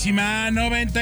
Máxima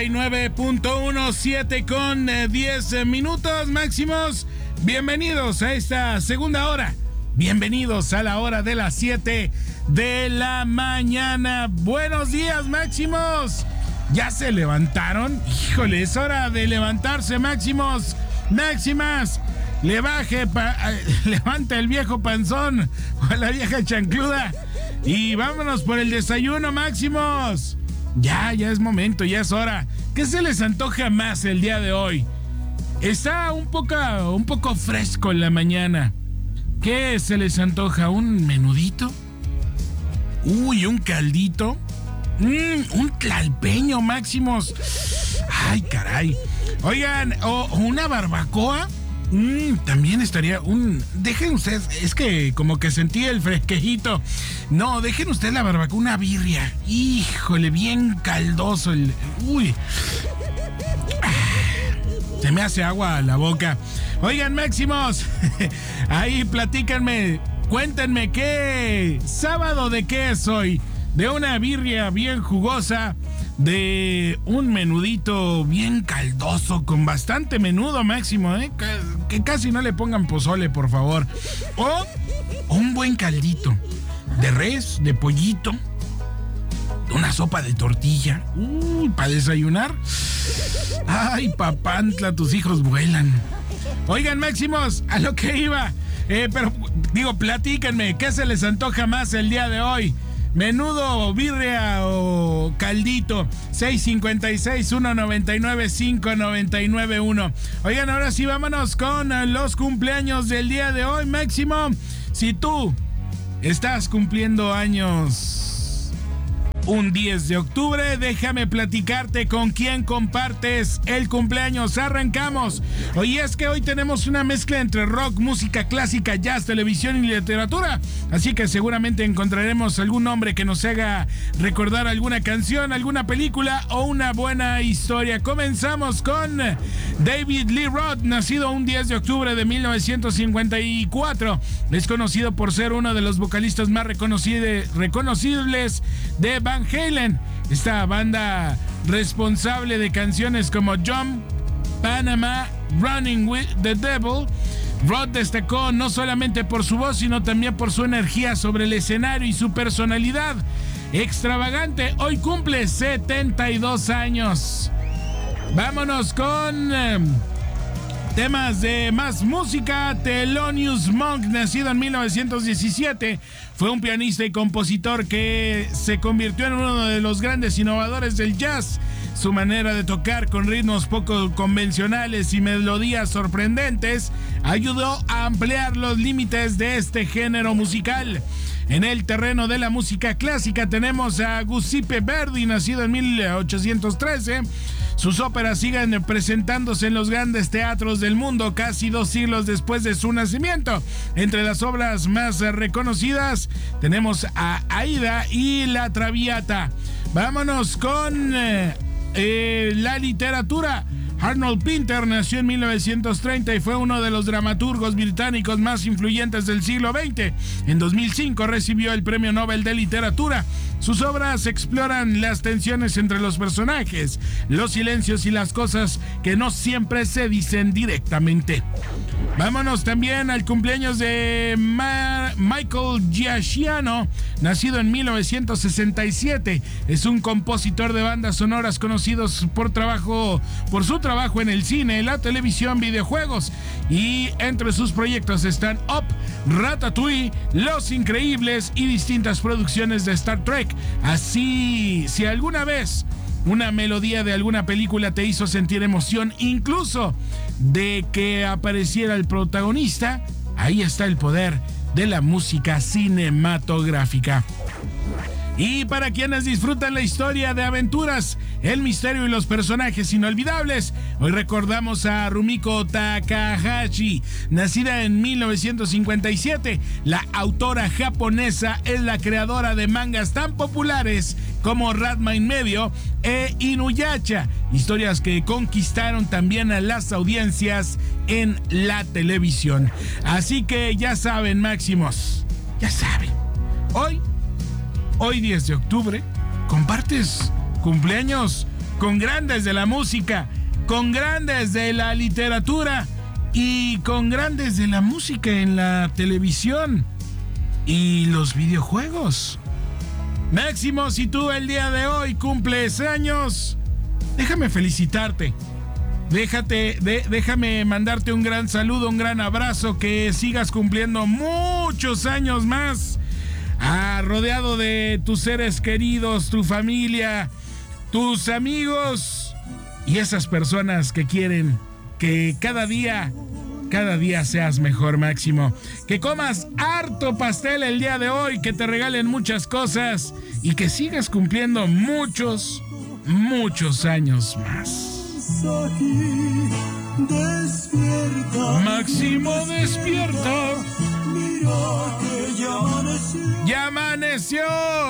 99.17 con 10 minutos máximos. Bienvenidos a esta segunda hora. Bienvenidos a la hora de las 7 de la mañana. Buenos días, máximos. ¿Ya se levantaron? Híjole, es hora de levantarse, máximos. Máximas. Levanta el viejo panzón o la vieja chancluda y vámonos por el desayuno, máximos. Ya es momento, ya es hora. ¿Qué se les antoja más el día de hoy? Está un poco fresco en la mañana. ¿Qué se les antoja? ¿Un menudito? Uy, un caldito. Un tlalpeño, máximos. Ay, caray. Oigan, o una barbacoa. También estaría dejen ustedes, es que como que sentí el fresquejito. No, dejen ustedes la barbacoa, una birria. Híjole, bien caldoso uy. Se me hace agua a la boca. Oigan, máximos, ahí platícanme, cuéntenme qué sábado de qué es hoy. De una birria bien jugosa, de un menudito bien caldoso, con bastante menudo, máximo, que casi no le pongan pozole, por favor. O un buen caldito de res, de pollito, una sopa de tortilla. Para desayunar. Ay, papantla, tus hijos vuelan. Oigan, máximos, a lo que iba. Platíquenme, ¿qué se les antoja más el día de hoy? Menudo, birria o caldito. 656-199-5991. Oigan, ahora sí, vámonos con los cumpleaños del día de hoy, máximo. Si tú estás cumpliendo años un 10 de octubre, déjame platicarte con quién compartes el cumpleaños. Arrancamos. Oye, es que hoy tenemos una mezcla entre rock, música clásica, jazz, televisión y literatura. Así que seguramente encontraremos algún nombre que nos haga recordar alguna canción, alguna película o una buena historia. Comenzamos con David Lee Roth, nacido un 10 de octubre de 1954. Es conocido por ser uno de los vocalistas más reconocibles de Van Halen, esta banda responsable de canciones como Jump, Panama, Running with the Devil. Roth destacó no solamente por su voz, sino también por su energía sobre el escenario y su personalidad extravagante. Hoy cumple 72 años. Vámonos con temas de más música. Thelonious Monk, nacido en 1917, fue un pianista y compositor que se convirtió en uno de los grandes innovadores del jazz. Su manera de tocar con ritmos poco convencionales y melodías sorprendentes ayudó a ampliar los límites de este género musical. En el terreno de la música clásica tenemos a Giuseppe Verdi, nacido en 1813. Sus óperas siguen presentándose en los grandes teatros del mundo casi 2 siglos después de su nacimiento. Entre las obras más reconocidas tenemos a Aida y La Traviata. Vámonos con la literatura. Arnold Pinter nació en 1930 y fue uno de los dramaturgos británicos más influyentes del siglo XX. En 2005 recibió el Premio Nobel de Literatura. Sus obras exploran las tensiones entre los personajes, los silencios y las cosas que no siempre se dicen directamente. Vámonos también al cumpleaños de Michael Giacchino, nacido en 1967. Es un compositor de bandas sonoras conocidos por su trabajo en el cine, la televisión, videojuegos, y entre sus proyectos están Up, Ratatouille, Los Increíbles y distintas producciones de Star Trek. Así, si alguna vez una melodía de alguna película te hizo sentir emoción, incluso de que apareciera el protagonista, ahí está el poder de la música cinematográfica. Y para quienes disfrutan la historia de aventuras, el misterio y los personajes inolvidables, hoy recordamos a Rumiko Takahashi. Nacida en 1957, la autora japonesa es la creadora de mangas tan populares como Ranma y medio e Inuyasha, historias que conquistaron también a las audiencias en la televisión. Así que ya saben, máximos, ya saben, hoy 10 de octubre, compartes cumpleaños con grandes de la música, con grandes de la literatura y con grandes de la música en la televisión y los videojuegos. Máximo, si tú el día de hoy cumples años, déjame felicitarte. Déjame mandarte un gran saludo, un gran abrazo, que sigas cumpliendo muchos años más, rodeado de tus seres queridos, tu familia, tus amigos y esas personas que quieren que cada día seas mejor, Máximo. Que comas harto pastel el día de hoy, que te regalen muchas cosas y que sigas cumpliendo muchos años más. Aquí, despierta. Máximo, despierta. Mira que ya amaneció. ¡Ya amaneció!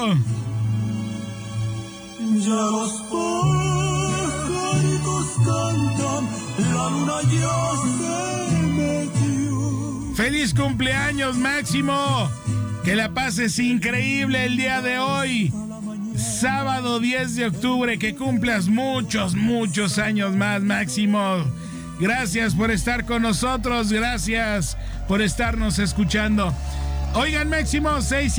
Ya los pajaritos cantan, la luna ya se metió. ¡Feliz cumpleaños, Máximo! Que la pases increíble el día de hoy. Sábado 10 de octubre, que cumplas muchos años más, Máximo. Gracias por estar con nosotros, gracias por estarnos escuchando. Oigan, Máximo,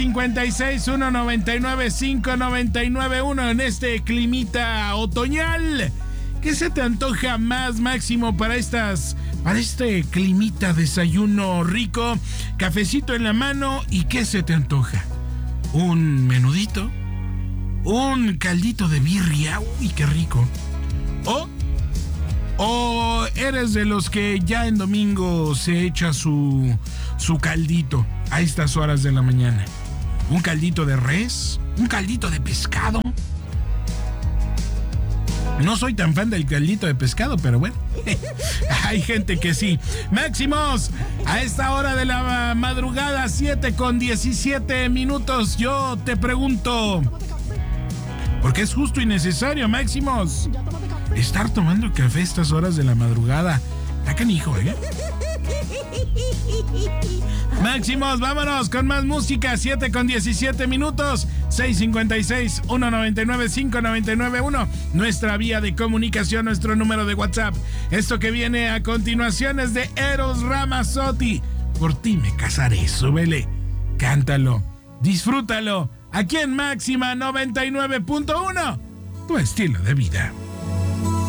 656-199-5991 en este climita otoñal. ¿Qué se te antoja más, Máximo, para este climita, desayuno rico, cafecito en la mano? ¿Y qué se te antoja? ¿Un menudito? ¿Un caldito de birria? ¡Uy, qué rico! ¿O eres de los que ya en domingo se echa su caldito a estas horas de la mañana? ¿Un caldito de res? ¿Un caldito de pescado? No soy tan fan del caldito de pescado, pero bueno, hay gente que sí. Máximos, a esta hora de la madrugada, 7:17, yo te pregunto, porque es justo y necesario, Máximos, estar tomando café a estas horas de la madrugada. Está canijo, ¿eh? Máximos, vámonos con más música. 7:17, 656-199-5991. Nuestra vía de comunicación, nuestro número de WhatsApp. Esto que viene a continuación es de Eros Ramazzotti. Por ti me casaré. Súbele, cántalo, disfrútalo. Aquí en Máxima 99.1, tu estilo de vida.